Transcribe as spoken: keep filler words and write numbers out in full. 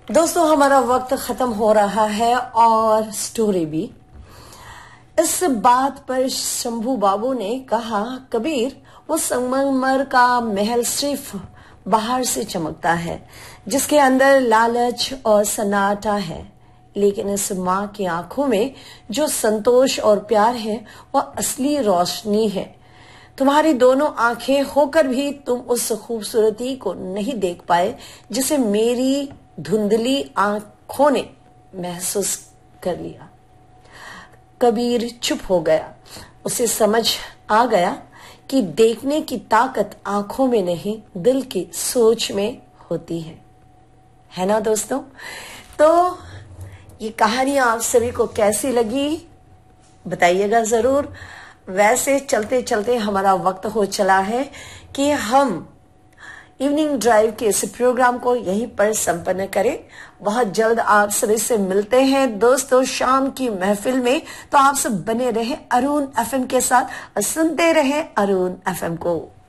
दोस्तों, हमारा वक्त खत्म हो रहा है और स्टोरी भी। इस बात पर शंभू बाबू ने कहा, कबीर, वो संगमरमर का महल सिर्फ बाहर से चमकता है, जिसके अंदर लालच और सन्नाटा है, लेकिन इस माँ की आंखों में जो संतोष और प्यार है वह असली रोशनी है। तुम्हारी दोनों आंखें होकर भी तुम उस खूबसूरती को नहीं देख पाए जिसे मेरी धुंधली आंखों ने महसूस कर लिया। कबीर चुप हो गया। उसे समझ आ गया कि देखने की ताकत आंखों में नहीं, दिल की सोच में होती है है ना दोस्तों? तो ये कहानी आप सभी को कैसी लगी बताइएगा जरूर। वैसे चलते चलते हमारा वक्त हो चला है कि हम इवनिंग ड्राइव के इस प्रोग्राम को यहीं पर संपन्न करें। बहुत जल्द आप सभी से मिलते हैं दोस्तों शाम की महफिल में। तो आप सब बने रहे अरुण एफएम के साथ और सुनते रहे अरुण एफएम को।